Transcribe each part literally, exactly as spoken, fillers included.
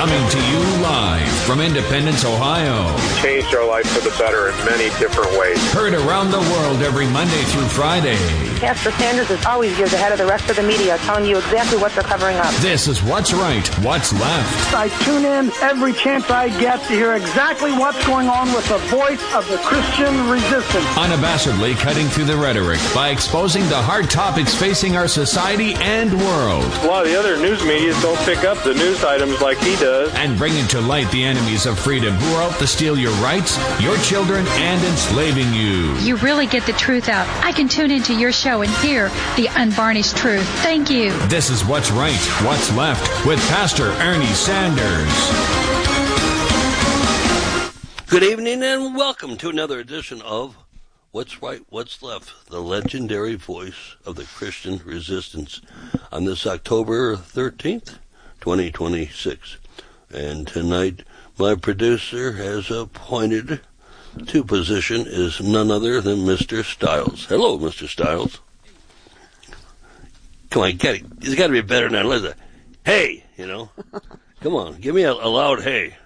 Coming to you live from Independence, Ohio. You've changed our life for the better in many different ways. Heard around the world every Monday through Friday. Pastor Sanders is always years ahead of the rest of the media, telling you exactly what they're covering up. This is What's Right, What's Left. I tune in every chance I get to hear exactly what's going on with the voice of the Christian resistance. Unabashedly cutting through the rhetoric by exposing the hard topics facing our society and world. A lot of the other news media don't pick up the news items like he does. And bringing to light the enemies of freedom who are out to steal your rights, your children, and enslaving you. You really get the truth out. I can tune into your show and hear the unvarnished truth. Thank you. This is What's Right, What's Left with Pastor Ernie Sanders. Good evening and welcome to another edition of What's Right, What's Left, the legendary voice of the Christian resistance on this October thirteenth, twenty twenty-six. And tonight, my producer has appointed to position is none other than Mister Stiles. Hello, Mister Stiles. Come on, get it. It's got to be better than that. Listen, hey, you know. Come on, give me a, a loud hey.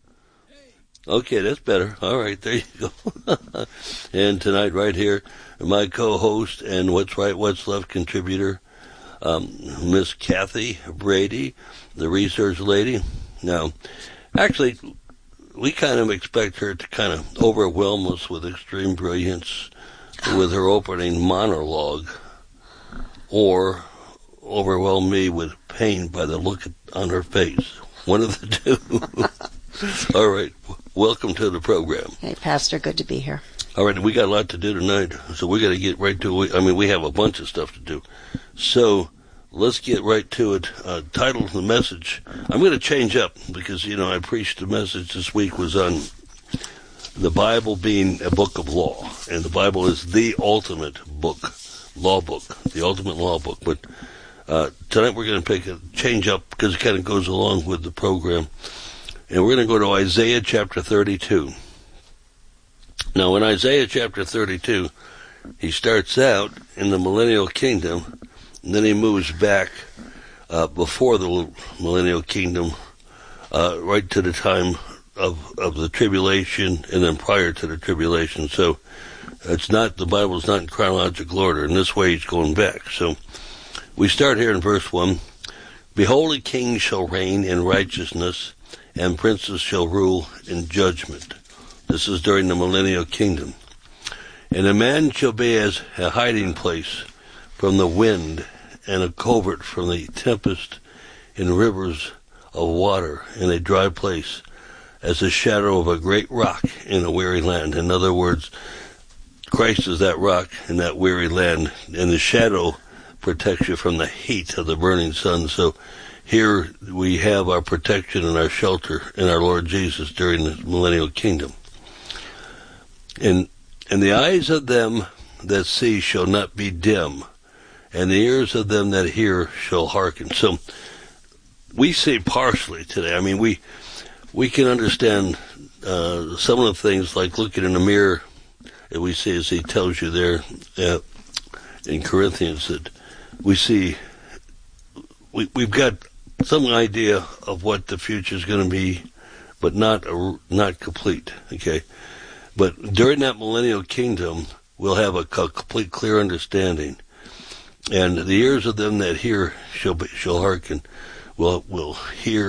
Okay, that's better. All right, there you go. And tonight, right here, my co-host and What's Right, What's Left contributor, um, Miss Kathy Brady, the research lady. Now, actually, we kind of expect her to kind of overwhelm us with extreme brilliance with her opening monologue, or overwhelm me with pain by the look on her face. One of the two. All right. Welcome to the program. Hey, Pastor. Good to be here. All right. We got a lot to do tonight, so we got to get right to it. I mean, we have a bunch of stuff to do. So let's get right to it. Uh, title of the message. I'm going to change up because, you know, I preached the message this week was on the Bible being a book of law. And the Bible is the ultimate book, law book, the ultimate law book. But uh, tonight we're going to pick a change up because it kind of goes along with the program. And we're going to go to Isaiah chapter thirty-two. Now, in Isaiah chapter thirty-two, he starts out in the millennial kingdom, and then he moves back uh, before the millennial kingdom, uh, right to the time of of the tribulation, and then prior to the tribulation. So it's not, the Bible's not in chronological order. In this way, he's going back. So we start here in verse one. Behold, a king shall reign in righteousness, and princes shall rule in judgment. This is during the millennial kingdom. And a man shall be as a hiding place from the wind, and a covert from the tempest, in rivers of water, in a dry place, as the shadow of a great rock in a weary land. In other words, Christ is that rock in that weary land, and the shadow protects you from the heat of the burning sun. So here we have our protection and our shelter in our Lord Jesus during the millennial kingdom. And, and the eyes of them that see shall not be dim, and the ears of them that hear shall hearken. So we see partially today. I mean, we we can understand uh, some of the things, like looking in the mirror, that we see, as he tells you there uh, in Corinthians, that we see, we, we've got some idea of what the future is going to be, but not a, not complete, okay? But during that millennial kingdom, we'll have a complete, clear understanding. And the ears of them that hear shall be, shall hearken, will will hear